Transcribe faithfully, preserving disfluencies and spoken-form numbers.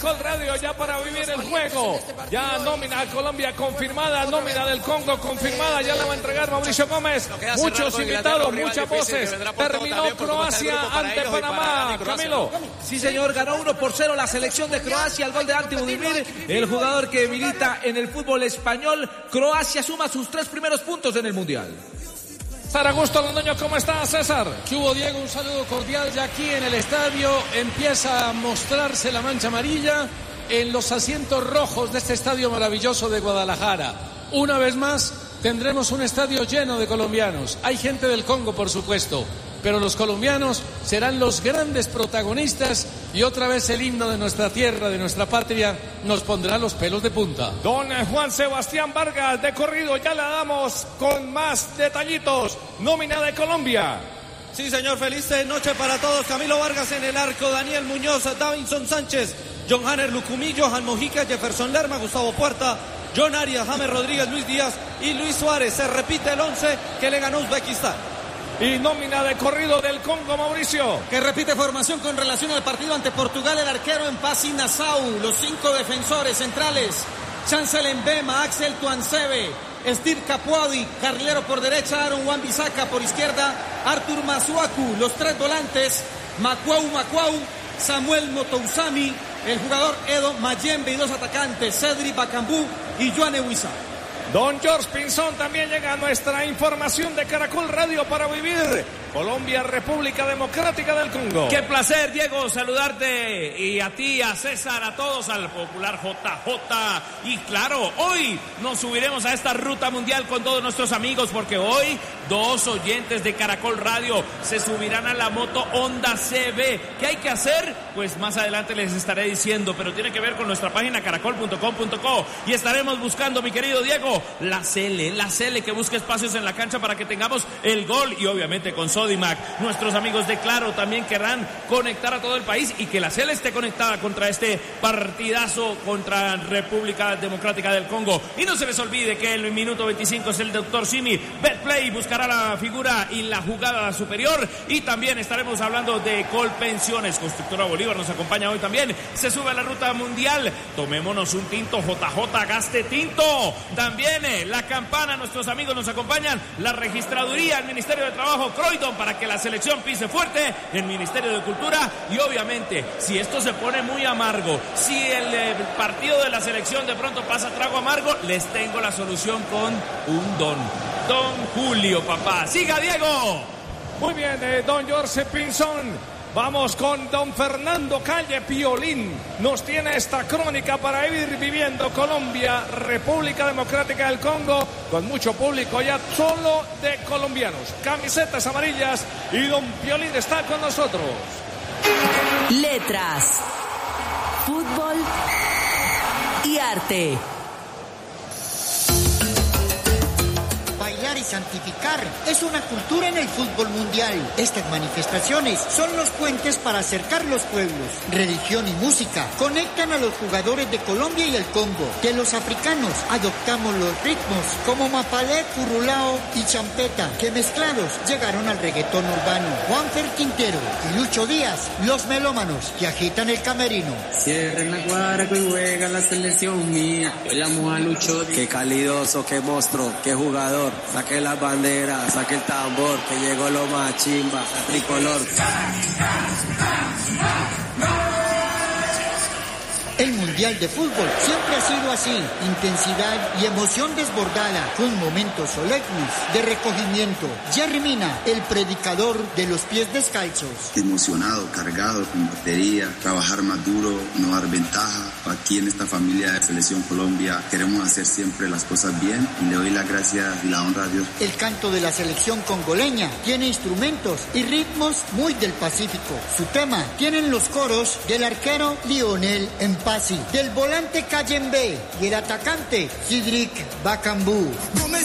Caracol Radio ya para vivir el juego. Ya nómina a Colombia confirmada, nómina del Congo confirmada, ya la va a entregar Mauricio Gómez. Muchos invitados, muchas voces. Terminó Croacia ante Panamá. Camilo. Sí, señor, ganó uno por cero la selección de Croacia, el gol de Ante Budimir, el jugador que milita en el fútbol español. Croacia suma sus tres primeros puntos en el Mundial. César Augusto Londoño, ¿cómo está, César? ¿Qué hubo, Diego? Un saludo cordial. Ya aquí en el estadio empieza a mostrarse la mancha amarilla en los asientos rojos de este estadio maravilloso de Guadalajara. Una vez más tendremos un estadio lleno de colombianos. Hay gente del Congo, por supuesto, pero los colombianos serán los grandes protagonistas y otra vez el himno de nuestra tierra, de nuestra patria, nos pondrá los pelos de punta. Don Juan Sebastián Vargas, de corrido, ya la damos con más detallitos. Nómina de Colombia. Sí, señor, feliz noche para todos. Camilo Vargas en el arco, Daniel Muñoz, Davinson Sánchez, John Hanner Lucumí, Johan Mojica, Jefferson Lerma, Gustavo Puerta, John Arias, James Rodríguez, Luis Díaz y Luis Suárez. Se repite el once que le ganó Uzbekistán. Y nómina de corrido del Congo, Mauricio. Que repite formación con relación al partido ante Portugal, el arquero en Pasi Nassau, los cinco defensores centrales, Chancel Mbema, Axel Tuansebe, Steve Capuadi, carrilero por derecha, Aaron Wan-Bissaka por izquierda, Artur Masuaku, los tres volantes, Makwau Makwau, Samuel Motousami, el jugador Edo Mayembe y dos atacantes, Cedric Bakambu y Joane Wissa. Don George Pinzón también llega a nuestra información de Caracol Radio para vivir Colombia, República Democrática del Congo. Qué placer, Diego, saludarte, y a ti, a César, a todos, al popular J J. Y claro, hoy nos subiremos a esta ruta mundial con todos nuestros amigos, porque hoy dos oyentes de Caracol Radio se subirán a la moto Honda C B. ¿Qué hay que hacer? Pues más adelante les estaré diciendo, pero tiene que ver con nuestra página caracol punto com punto co, y estaremos buscando, mi querido Diego, la Cele, la Cele que busque espacios en la cancha para que tengamos el gol, y obviamente con Sodimac. Nuestros amigos de Claro también querrán conectar a todo el país y que la Cele esté conectada contra este partidazo contra República Democrática del Congo. Y no se les olvide que el minuto veinticinco es el doctor Simi. Betplay buscará la figura y la jugada superior, y también estaremos hablando de Colpensiones. Constructora Bolívar nos acompaña hoy también. Se sube a la ruta mundial. Tomémonos un tinto, J J, gaste tinto. También eh, la campana, nuestros amigos nos acompañan. La registraduría, el Ministerio de Trabajo, Croydon, para que la selección pise fuerte, el Ministerio de Cultura, y obviamente, si esto se pone muy amargo, si el eh, partido de la selección de pronto pasa trago amargo, les tengo la solución con un don. Don Julio, papá. ¡Siga, Diego! Muy bien, eh, don George Pinzón. Vamos con don Fernando Calle Piolín. Nos tiene esta crónica para ir viviendo Colombia, República Democrática del Congo, con mucho público ya solo de colombianos. Camisetas amarillas, y don Piolín está con nosotros. Letras, fútbol y arte. Bailar y santificar es una cultura en el fútbol mundial. Estas manifestaciones son los puentes para acercar los pueblos. Religión y música conectan a los jugadores de Colombia y el Congo. De los africanos adoptamos los ritmos como mapalé, currulao y champeta, que mezclados llegaron al reggaetón urbano. Juanfer Quintero y Lucho Díaz, los melómanos que agitan el camerino. Cierren la guara que juega la selección mía. Yo llamo a Lucho. Qué calidoso, qué monstruo, qué jugador. Saque las banderas, saque el tambor, que llegó lo más chimba, tricolor. El Mundial de Fútbol siempre ha sido así, intensidad y emoción desbordada, con momentos solemnes de recogimiento. Jerry Mina, el predicador de los pies descalzos. Emocionado, cargado, con batería, trabajar más duro, no dar ventaja. Aquí en esta familia de Selección Colombia queremos hacer siempre las cosas bien, y le doy las gracias y la honra a Dios. El canto de la selección congoleña tiene instrumentos y ritmos muy del Pacífico. Su tema tienen los coros del arquero Lionel Mpasi, del volante Kayembe y el atacante Cedric Bakambu. No me